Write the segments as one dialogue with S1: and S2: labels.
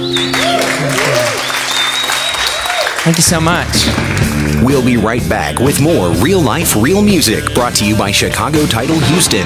S1: Thank you so much.
S2: We'll be right back with more Real Life, Real Music, brought to you by Chicago Title Houston.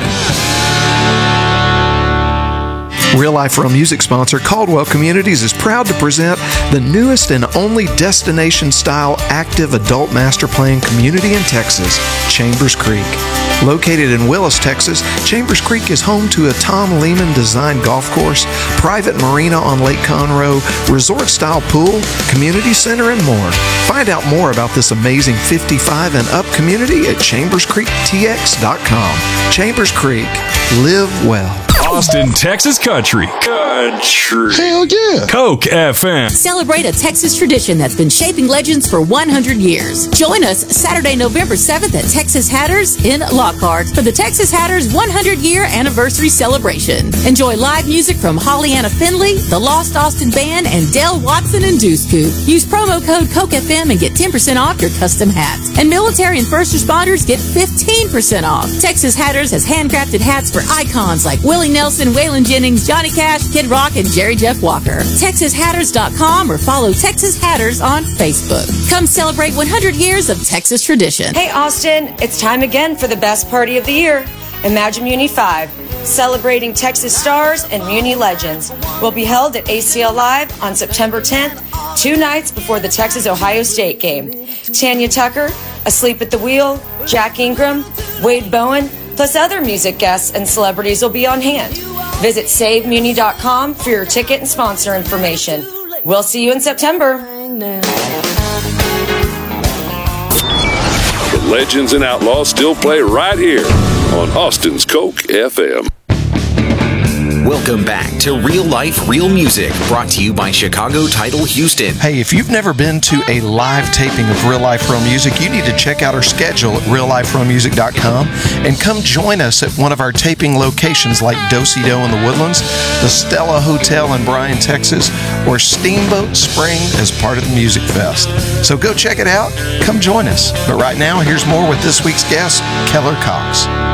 S3: Real Life Real Music sponsor Caldwell Communities is proud to present the newest and only destination-style active adult master plan community in Texas, Chambers Creek. Located in Willis, Texas, Chambers Creek is home to a Tom Lehman-designed golf course, private marina on Lake Conroe, resort-style pool, community center, and more. Find out more about this amazing 55 and up community at chamberscreektx.com. Chambers Creek. Live well.
S4: Austin, Texas country.
S5: Hell yeah.
S4: Coke FM.
S6: Celebrate a Texas tradition that's been shaping legends for 100 years. Join us Saturday, November 7th at Texas Hatters in Lockhart for the Texas Hatters 100-year anniversary celebration. Enjoy live music from Holly-Anna Finley, the Lost Austin Band, and Dale Watson and Deuce Coupe. Use promo code CokeFM and get 10% off your custom hats. And military and first responders get 15% off. Texas Hatters has handcrafted hats for icons like Willie Nelson, Waylon Jennings, Johnny Cash, Kid Rock, and Jerry Jeff Walker. TexasHatters.com or follow Texas Hatters on Facebook. Come celebrate 100 years of Texas tradition.
S7: Hey Austin, it's time again for the best party of the year, Imagine Muni 5, celebrating Texas stars and Muni legends. Will be held at ACL Live on September 10th, 2 nights before the Texas-Ohio State game. Tanya Tucker, Asleep at the Wheel, Jack Ingram, Wade Bowen, plus other music guests and celebrities will be on hand. Visit SaveMuni.com for your ticket and sponsor information. We'll see you in September.
S5: The legends and outlaws still play right here on Austin's Coke FM.
S2: Welcome back to Real Life, Real Music, brought to you by Chicago Title Houston.
S3: Hey, if you've never been to a live taping of Real Life Real Music, you need to check out our schedule at realliferealmusic.com and come join us at one of our taping locations like Do-Si-Do in the Woodlands, the Stella Hotel in Bryan, Texas, or Steamboat Spring as part of the Music Fest. So go check it out. Come join us. But right now, here's more with this week's guest, Keller Cox.